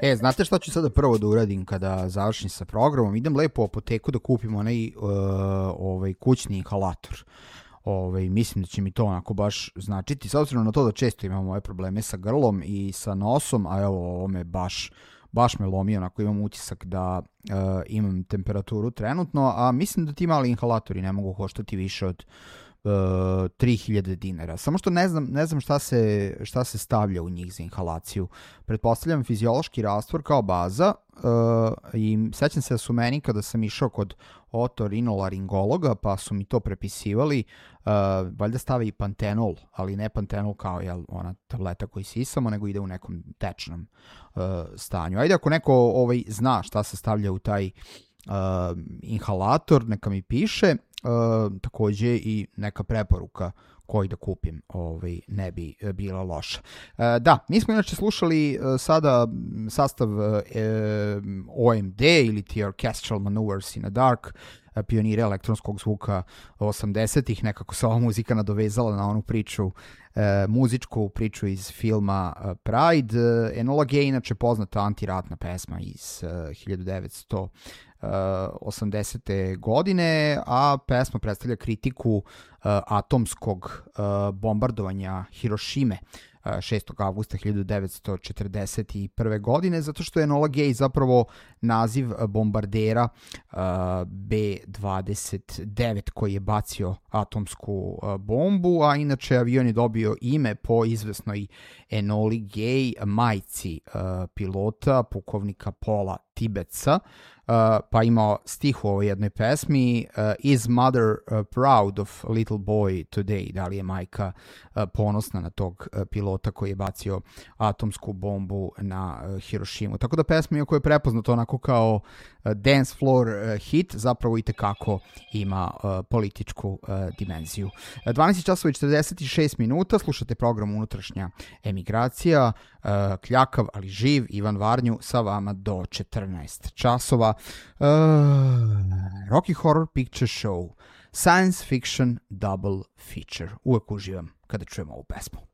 Znate šta ću sada prvo da uradim kada završim sa programom? Idem lepo u apoteku da kupim onaj kućni inhalator. Mislim da će mi to onako baš značiti, s obzirom na to da često imam ove probleme sa grlom i sa nosom, a evo ovo me baš me lomi, onako imam utisak da imam temperaturu trenutno, a mislim da ti mali inhalatori ne mogu koštati više od 3000 dinara. Samo što ne znam šta se stavlja u njih za inhalaciju. Pretpostavljam fiziološki rastvor kao baza i sećam se da su meni kada sam išao kod otorinolaringologa pa su mi to prepisivali, valjda stave i pantenol, ali ne pantenol kao ona tableta koju sisamo, nego ide u nekom tečnom stanju. Ajde ako neko zna šta se stavlja u taj inhalator, neka mi piše. Takođe i neka preporuka koji da kupim ne bi bila loša. Da, mi smo inače slušali sada sastav OMD ili The Orchestral Maneuvers in the Dark, pionire elektronskog zvuka 80-ih, nekako se ova muzika nadovezala na onu priču, muzičku priču iz filma Pride. Enola Gay, inače poznata antiratna pesma iz 1980. godine, a pesma predstavlja kritiku atomskog bombardovanja Hirošime 6. avgusta 1941. godine, zato što je Enola Gay zapravo naziv bombardera B-29 koji je bacio atomsku bombu, a inače avion je dobio ime po izvesnoj Enoli Gay, majci pilota, pukovnika Paula Tibetsa, pa imao stih u ovoj jednoj pesmi: Is mother proud of little boy today? Da li je majka ponosna na tog pilota koji je bacio atomsku bombu na Hirošimu? Tako da pesma, iako je prepoznato onako kao dance floor hit, zapravo i tekako ima političku dimenziju. 12 časova i 46 minuta, slušate program Unutrašnja emigracija, kljakav ali živ Ivan Varnju sa vama do 14 časova. Rocky Horror Picture Show, Science Fiction Double Feature. Uvek uživam kada čujem ovu pesmu.